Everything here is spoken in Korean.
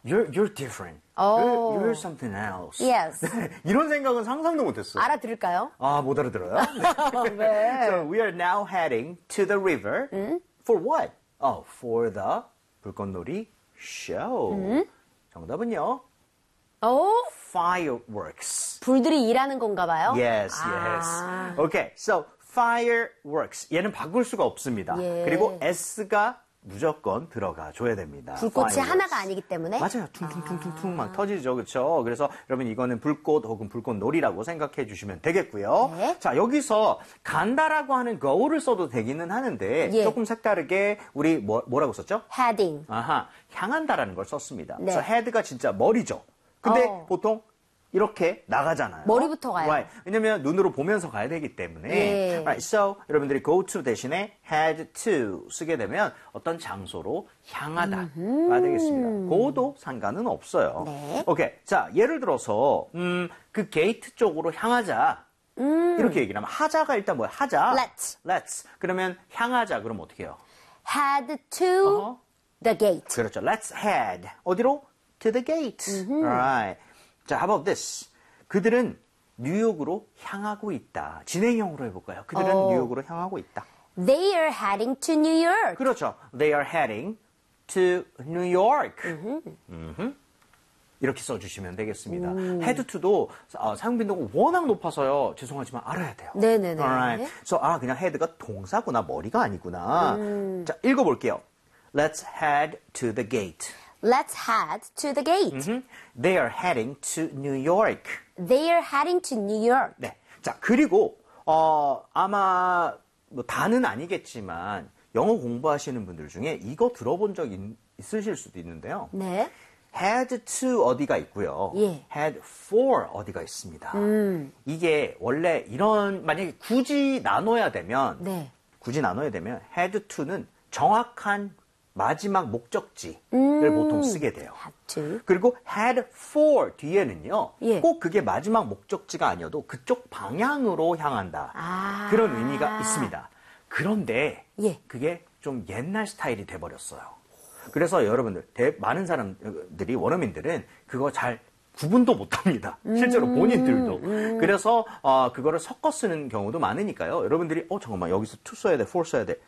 you're different. Oh. You're something else. Yes. 이런 생각은 상상도 못했어요. 알아들을까요? 아, 못 알아들어요? 네. So we are now heading to the river. For what? Oh, for the 불꽃놀이 show. 정답은요? 오, Fireworks. 불들이 일하는 건가 봐요? Yes, 아. yes. Okay, so fireworks. 얘는 바꿀 수가 없습니다. 예. 그리고 S가 무조건 들어가 줘야 됩니다. 불꽃이 Fireworks. 하나가 아니기 때문에? 맞아요. 퉁퉁퉁퉁퉁 막 터지죠. 그렇죠? 그래서 여러분 이거는 불꽃 혹은 불꽃놀이라고 생각해 주시면 되겠고요. 네. 자, 여기서 간다라고 하는 go를 써도 되기는 하는데 예. 조금 색다르게 우리 뭐라고 썼죠? heading. 아하, 향한다라는 걸 썼습니다. 네. 그래서 head가 진짜 머리죠. 근데 어. 보통 이렇게 나가잖아요. 머리부터 가요. Right. 왜냐면 눈으로 보면서 가야 되기 때문에. 예. Right. So 여러분들이 go to 대신에 head to 쓰게 되면 어떤 장소로 향하다가 되겠습니다. go도 상관은 없어요. 네. 오케이. 자, 예를 들어서 그 게이트 쪽으로 향하자. 이렇게 얘기를 하면 하자가 일단 뭐야? 하자. Let's. 그러면 향하자. 그럼 어떻게 해요? head to the gate. 그렇죠. Let's head. 어디로? To the gate. Right. 자, how about this? 그들은 뉴욕으로 향하고 있다. 진행형으로 해볼까요? 그들은 뉴욕으로 향하고 있다. They are heading to New York. 그렇죠. They are heading to New York. 이렇게 써주시면 되겠습니다. head to도 사용 빈도가 워낙 높아서요. 죄송하지만 알아야 돼요. 네네네. Alright. So, 그냥 head가 동사구나. 머리가 아니구나. 자, 읽어볼게요. Let's head to the gate. Let's head to the gate. They are heading to New York. They are heading to New York. 네. 자, 그리고, 아마, 뭐, 다는 아니겠지만, 영어 공부하시는 분들 중에 이거 들어본 적 있으실 수도 있는데요. 네. head to 어디가 있고요. 예. head for 어디가 있습니다. 이게 원래 만약에 굳이 나눠야 되면, 네. head to는 정확한 마지막 목적지를 보통 쓰게 돼요. Had to. 그리고 head for 뒤에는요. 예. 꼭 그게 마지막 목적지가 아니어도 그쪽 방향으로 향한다. 아. 그런 의미가 있습니다. 그런데 예. 그게 좀 옛날 스타일이 돼버렸어요. 그래서 여러분들 많은 사람들이 원어민들은 그거 잘 구분도 못합니다. 실제로 본인들도. 그래서 그거를 섞어 쓰는 경우도 많으니까요. 여러분들이 잠깐만 여기서 to 써야 돼, for 써야 돼.